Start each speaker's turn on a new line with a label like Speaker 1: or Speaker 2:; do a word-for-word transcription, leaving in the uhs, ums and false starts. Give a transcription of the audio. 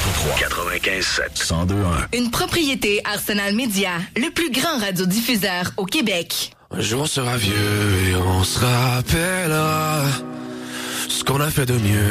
Speaker 1: quatre-vingt-trois quatre-vingt-quinze sept cent deux un.
Speaker 2: Une propriété Arsenal Média, le plus grand radiodiffuseur au Québec.
Speaker 3: Un jour on sera vieux et on se rappellera ce qu'on a fait de mieux.